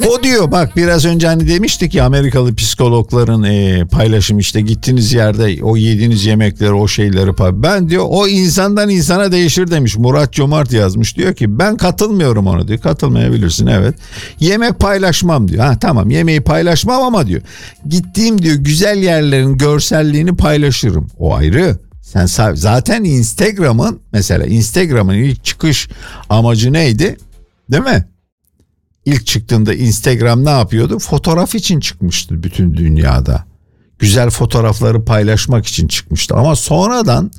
O diyor bak biraz önce hani demiştik ya Amerikalı psikologların paylaşım işte gittiğiniz yerde o yediğiniz yemekleri o şeyleri ben diyor o insandan insana değişir demiş. Murat Cömert yazmış diyor ki ben katılmıyorum ona diyor. Katılmayabilirsin evet. Yemek paylaşmam diyor. Ha tamam yemeği paylaşmam ama diyor gittiğim diyor güzel yerlerin görselliğini paylaşırım. O ayrı. Sen zaten Instagram'ın ilk çıkış amacı neydi? Değil mi? İlk çıktığında Instagram ne yapıyordu? Fotoğraf için çıkmıştı bütün dünyada. Güzel fotoğrafları paylaşmak için çıkmıştı. Ama sonradan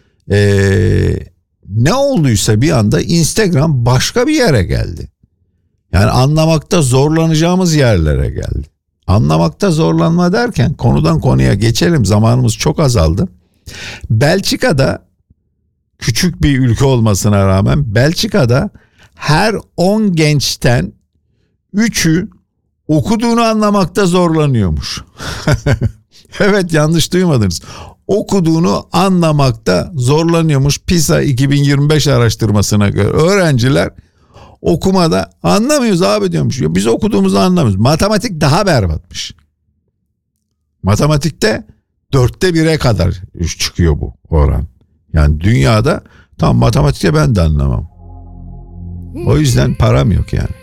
ne olduysa bir anda Instagram başka bir yere geldi. Yani anlamakta zorlanacağımız yerlere geldi. Anlamakta zorlanma derken konudan konuya geçelim. Zamanımız çok azaldı. Belçika'da küçük bir ülke olmasına rağmen Belçika'da her 10 gençten 3'ü okuduğunu anlamakta zorlanıyormuş. Evet yanlış duymadınız. Okuduğunu anlamakta zorlanıyormuş. PISA 2025 araştırmasına göre öğrenciler okumada anlamıyoruz abi diyormuş. Ya biz okuduğumuzu anlamıyoruz. Matematik daha berbatmış. Matematikte 1/4'e kadar çıkıyor bu oran. Yani dünyada tam matematikte ben de anlamam. O yüzden param yok yani.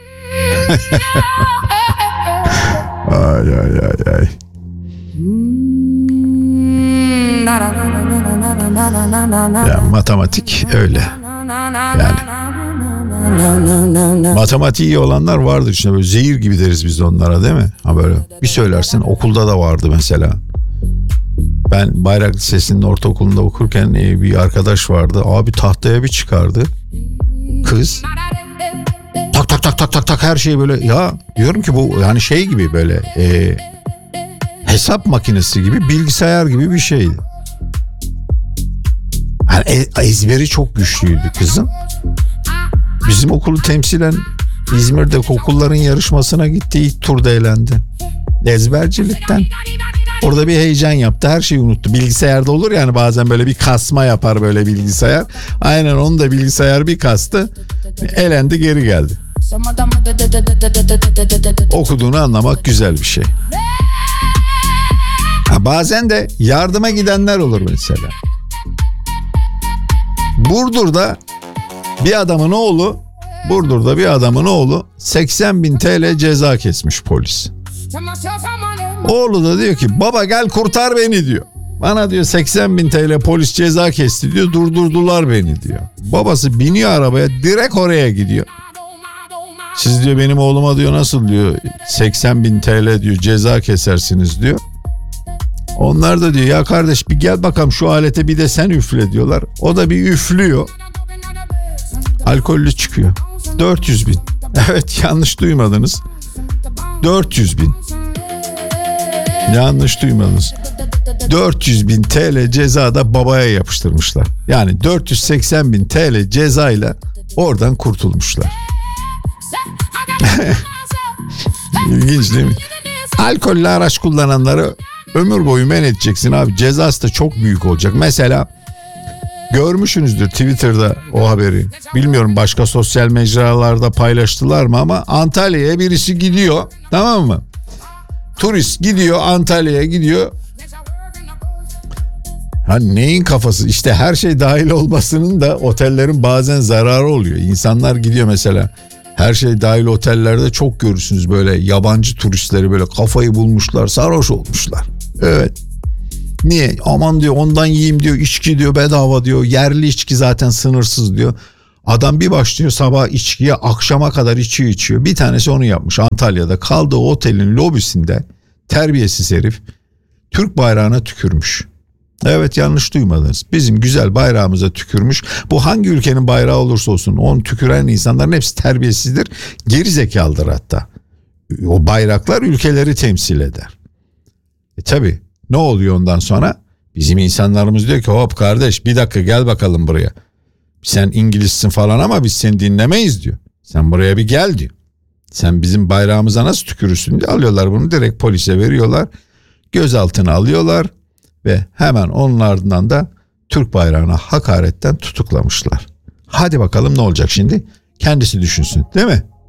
Ay. Ya matematik öyle. Yani matematiği iyi olanlar vardır işte böyle zehir gibi deriz biz onlara değil mi? Ha böyle bir söylersin okulda da vardı mesela. Ben Bayrak Lisesi'nin ortaokulunda okurken bir arkadaş vardı. Abi tahtaya bir çıkardı. Kız. Tak her şey böyle ya diyorum ki bu yani şey gibi böyle hesap makinesi gibi bilgisayar gibi bir şeydi. Yani ezberi çok güçlüydü kızın. Bizim okulu temsilen İzmir'de okulların yarışmasına gitti ilk turda elendi. Ezbercilikten. Orada bir heyecan yaptı. Her şeyi unuttu. Bilgisayarda olur yani bazen böyle bir kasma yapar böyle bilgisayar. Aynen onu da bilgisayar bir kastı. Elendi geri geldi. Okuduğunu anlamak güzel bir şey. Bazen de yardıma gidenler olur mesela. Burdur'da bir adamın oğlu 80.000 TL ceza kesmiş polis. Oğlu da diyor ki baba gel kurtar beni diyor. Bana diyor 80.000 TL polis ceza kesti diyor durdurdular beni diyor. Babası biniyor arabaya direkt oraya gidiyor. Siz diyor benim oğluma diyor nasıl diyor 80.000 TL diyor ceza kesersiniz diyor. Onlar da diyor ya kardeş bir gel bakalım şu alete bir de sen üfle diyorlar. O da bir üflüyor. Alkollü çıkıyor. 400.000. Evet yanlış duymadınız. 400.000. Yanlış duymadınız. 400.000 TL ceza da babaya yapıştırmışlar. Yani 480.000 TL cezayla oradan kurtulmuşlar. İlginç değil mi? Alkollü araç kullananları ömür boyu men edeceksin abi. Cezası da çok büyük olacak. Mesela görmüşsünüzdür Twitter'da o haberi. Bilmiyorum başka sosyal mecralarda paylaştılar mı ama Antalya'ya birisi gidiyor. Tamam mı? Turist gidiyor Antalya'ya gidiyor. Ha neyin kafası? İşte her şey dahil olmasının da otellerin bazen zararı oluyor. İnsanlar gidiyor mesela. Her şey dahil otellerde çok görürsünüz böyle yabancı turistleri böyle kafayı bulmuşlar, sarhoş olmuşlar. Evet. Niye? Aman diyor ondan yiyeyim diyor, içki diyor bedava diyor. Yerli içki zaten sınırsız diyor. Adam bir başlıyor sabah içkiye akşama kadar içiyor. Bir tanesi onu yapmış Antalya'da kaldığı otelin lobisinde terbiyesiz herif Türk bayrağına tükürmüş. Evet yanlış duymadınız. Bizim güzel bayrağımıza tükürmüş. Bu hangi ülkenin bayrağı olursa olsun onu tüküren insanların hepsi terbiyesizdir. Geri zekalıdır hatta. O bayraklar ülkeleri temsil eder. Tabii ne oluyor ondan sonra? Bizim insanlarımız diyor ki hop kardeş bir dakika gel bakalım buraya. Sen İngilizsin falan ama biz seni dinlemeyiz diyor. Sen buraya bir gel diyor. Sen bizim bayrağımıza nasıl tükürürsün diye alıyorlar bunu direkt polise veriyorlar. Gözaltına alıyorlar. Ve hemen onun ardından da Türk bayrağına hakaretten tutuklamışlar. Hadi bakalım ne olacak şimdi? Kendisi düşünsün değil mi?